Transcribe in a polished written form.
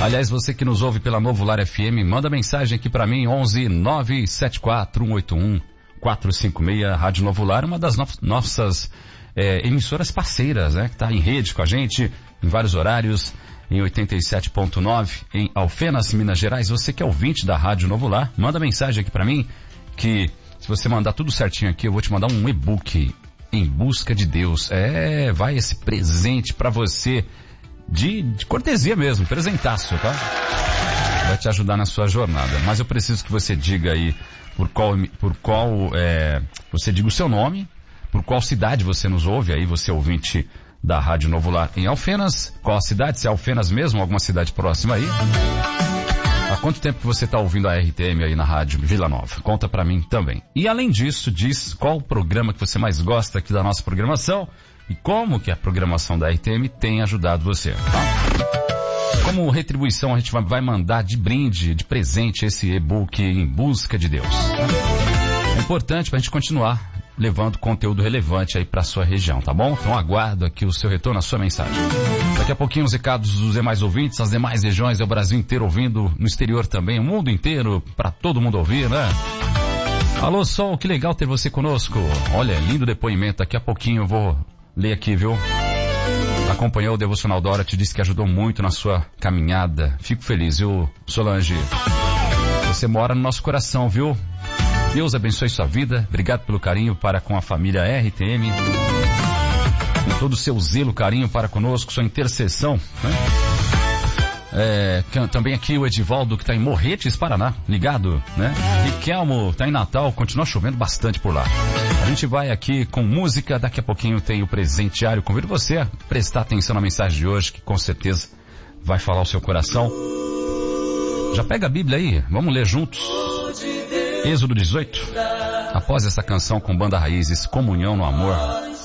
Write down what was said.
Aliás, você que nos ouve pela Novo Lar FM, manda mensagem aqui pra mim, 11 974 181 456, Rádio Novo Lar, uma das nossas emissoras parceiras, né? Que tá em rede com a gente, em vários horários, em 87.9, em Alfenas, Minas Gerais. Você que é ouvinte da Rádio Novo Lar, manda mensagem aqui pra mim, que se você mandar tudo certinho aqui, eu vou te mandar um e-book, Em Busca de Deus. Vai esse presente pra você, de cortesia mesmo, presentaço, tá? Vai te ajudar na sua jornada. Mas eu preciso que você diga aí você diga o seu nome, por qual cidade você nos ouve aí, você ouvinte da Rádio Novo Lar em Alfenas. Qual a cidade? Se é Alfenas mesmo, alguma cidade próxima aí. Há quanto tempo que você está ouvindo a RTM aí na Rádio Vila Nova? Conta pra mim também. E além disso, diz qual o programa que você mais gosta aqui da nossa programação e como que a programação da RTM tem ajudado você, tá? Como retribuição, a gente vai mandar de brinde, de presente, esse e-book Em Busca de Deus. É importante pra gente continuar levando conteúdo relevante aí pra sua região, tá bom? Então aguardo aqui o seu retorno, a sua mensagem. Daqui a pouquinho os recados dos demais ouvintes, as demais regiões, é o Brasil inteiro ouvindo, no exterior também, o mundo inteiro, pra todo mundo ouvir, né? Alô, Sol, que legal ter você conosco. Olha, lindo depoimento, daqui a pouquinho eu vou ler aqui, viu? Acompanhou o Devocional da Hora, te disse que ajudou muito na sua caminhada. Fico feliz, viu, Solange? Você mora no nosso coração, viu? Deus abençoe sua vida. Obrigado pelo carinho para com a família RTM. Com todo o seu zelo, carinho para conosco, sua intercessão, né? Também aqui o Edivaldo, que está em Morretes, Paraná, ligado, né? Riquelmo está em Natal, continua chovendo bastante por lá. A gente vai aqui com música, daqui a pouquinho tem o presenteário. Convido você a prestar atenção na mensagem de hoje, que com certeza vai falar o seu coração. Já pega a Bíblia aí, vamos ler juntos. Êxodo 18. Após essa canção com Banda Raízes, Comunhão no Amor,